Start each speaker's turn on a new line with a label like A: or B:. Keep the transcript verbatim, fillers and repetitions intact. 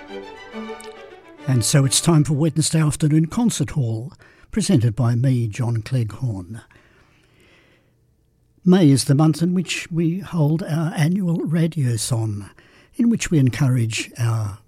A: And so it's time for Wednesday Afternoon Concert Hall, presented by me, John Cleghorn. May is the month in which we hold our annual Radiothon, in which we encourage our